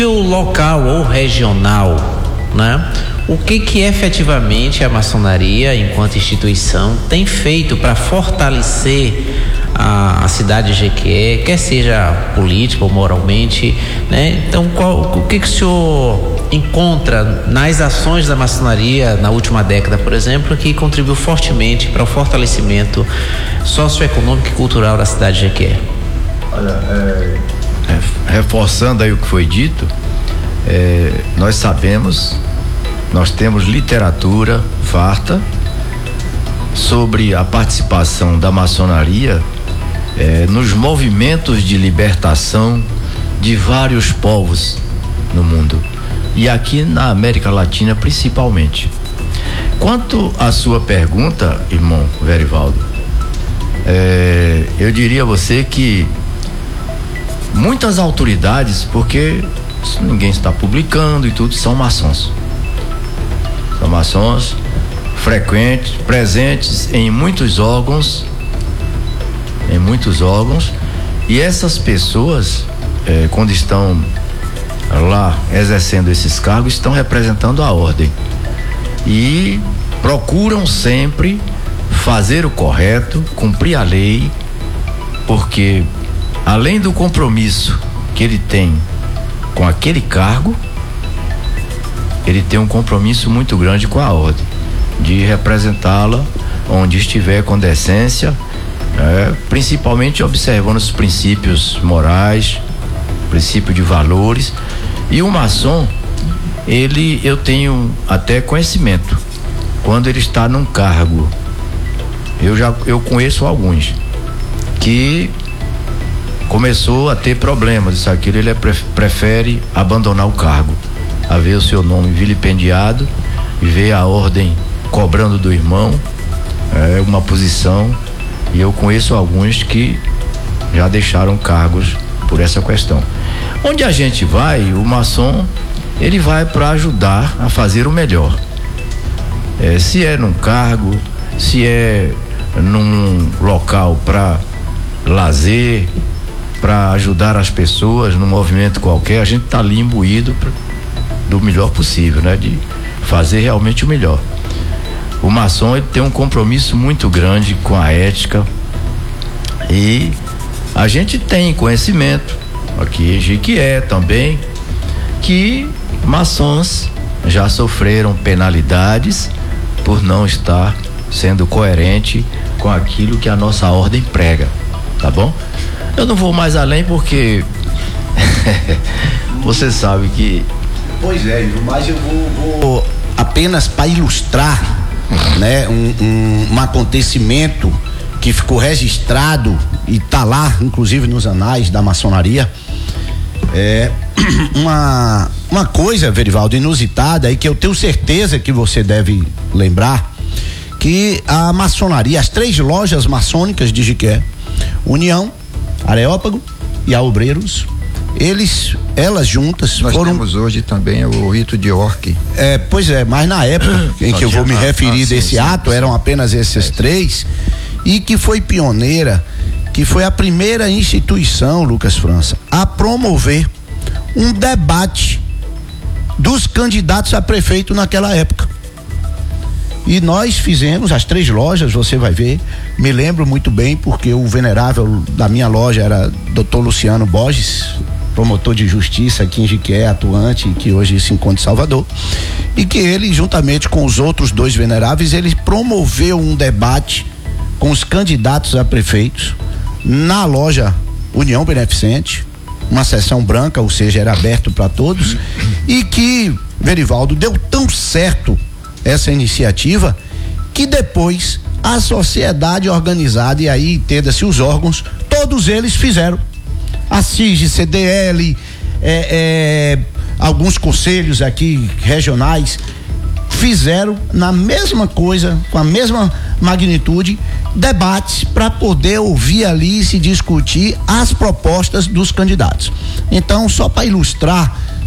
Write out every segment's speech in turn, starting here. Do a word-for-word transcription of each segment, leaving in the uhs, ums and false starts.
local ou regional, né? O que que efetivamente a maçonaria, enquanto instituição, tem feito para fortalecer a, a cidade de Jequié, quer seja política ou moralmente, né? Então, qual, o que que o senhor encontra nas ações da maçonaria na última década, por exemplo, que contribuiu fortemente para o fortalecimento socioeconômico e cultural da cidade de Jequié? Olha, é, reforçando aí o que foi dito, é, nós sabemos, nós temos literatura farta sobre a participação da maçonaria é, nos movimentos de libertação de vários povos no mundo e aqui na América Latina principalmente. Quanto à sua pergunta, irmão Verivaldo, é, eu diria a você que muitas autoridades, porque ninguém está publicando e tudo, são maçons. São maçons frequentes, presentes em muitos órgãos, em muitos órgãos, e essas pessoas, eh, quando estão lá exercendo esses cargos, estão representando a ordem e procuram sempre fazer o correto, cumprir a lei, porque além do compromisso que ele tem com aquele cargo, ele tem um compromisso muito grande com a ordem, de representá-la onde estiver com decência, é, principalmente observando os princípios morais, princípio de valores. E o maçom, ele, eu tenho até conhecimento, quando ele está num cargo, eu já, eu conheço alguns, que começou a ter problemas, isso aquilo, ele prefere abandonar o cargo, a ver o seu nome vilipendiado e ver a ordem cobrando do irmão é, uma posição, e eu conheço alguns que já deixaram cargos por essa questão. Onde a gente vai, o maçom, ele vai para ajudar a fazer o melhor, é, se é num cargo, se é num local para lazer, para ajudar as pessoas num movimento qualquer, a gente está ali imbuído pra, do melhor possível, né? De fazer realmente o melhor. O maçom, ele tem um compromisso muito grande com a ética, e a gente tem conhecimento aqui em Jequié também que maçons já sofreram penalidades por não estar sendo coerente com aquilo que a nossa ordem prega, tá bom? Eu não vou mais além porque você sabe que... Pois é, mas eu vou, vou apenas para ilustrar, né, um, um, um acontecimento que ficou registrado e tá lá, inclusive nos anais da maçonaria. É uma, uma coisa, Verivaldo, inusitada, e que eu tenho certeza que você deve lembrar, que a maçonaria, as três lojas maçônicas de Jequié, União, Areópago e a Obreiros, eles, elas juntas Nós foram... temos hoje também o rito de Orque. É, pois é, mas na época em que eu vou me referir ah, sim, desse sim, ato, sim. eram apenas esses é. três, e que foi pioneira, que foi a primeira instituição, Lucas França, a promover um debate dos candidatos a prefeito naquela época. E nós fizemos as três lojas, você vai ver, me lembro muito bem, porque o venerável da minha loja era doutor Luciano Borges, promotor de justiça aqui em Jequié, atuante, que hoje se encontra em Salvador, e que ele, juntamente com os outros dois veneráveis, ele promoveu um debate com os candidatos a prefeitos na loja União Beneficente, uma sessão branca, ou seja, era aberto para todos, e que, Verivaldo, deu tão certo essa iniciativa que depois a sociedade organizada, e aí entenda-se os órgãos, todos eles fizeram. A C I G, C D L, é, é, alguns conselhos aqui regionais fizeram na mesma coisa, com a mesma magnitude, debates para poder ouvir ali e se discutir as propostas dos candidatos. Então, só para ilustrar,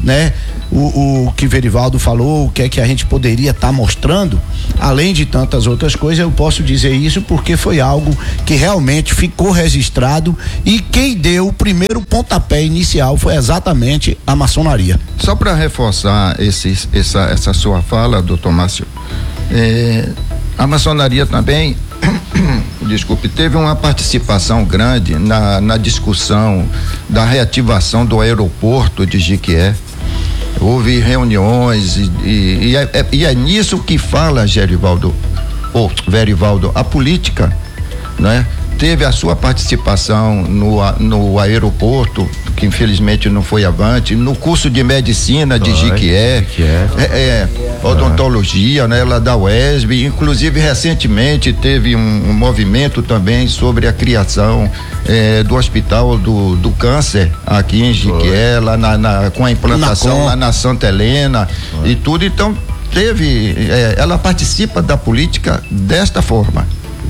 né? O, o que Verivaldo falou, o que é que a gente poderia estar tá mostrando, além de tantas outras coisas, eu posso dizer isso porque foi algo que realmente ficou registrado e quem deu o primeiro pontapé inicial foi exatamente a maçonaria. Só para reforçar esse, essa, essa sua fala, doutor Márcio, é, a maçonaria também desculpe, teve uma participação grande na, na discussão da reativação do aeroporto de Jequié. Houve reuniões e, e, e, é, e é nisso que fala Gerivaldo, ou Verivaldo, a política, né? Teve a sua participação no, no aeroporto, que infelizmente não foi avante, no curso de medicina de Jequié, é, é, odontologia, né, lá da U E S B, inclusive recentemente teve um, um movimento também sobre a criação é, do hospital do, do câncer aqui em Jequié, lá na, na, com a implantação na lá na Santa Helena foi. E tudo, então teve, é, ela participa da política desta forma.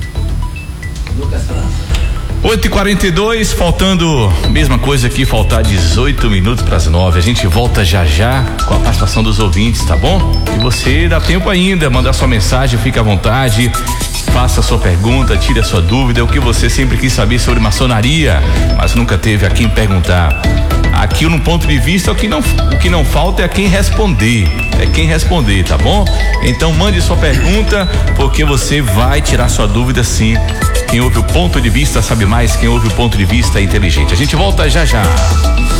oito e quarenta e dois, faltando mesma coisa aqui, faltar dezoito minutos para as nove. A gente volta já já com a participação dos ouvintes, tá bom? E você dá tempo ainda, mandar sua mensagem, fica à vontade, faça a sua pergunta, tire a sua dúvida, o que você sempre quis saber sobre maçonaria, mas nunca teve a quem perguntar. Aqui no ponto de vista, o que não, o que não falta é quem responder, é quem responder, tá bom? Então mande sua pergunta, porque você vai tirar sua dúvida sim. Quem ouve o ponto de vista sabe mais, quem ouve o ponto de vista é inteligente. A gente volta já já.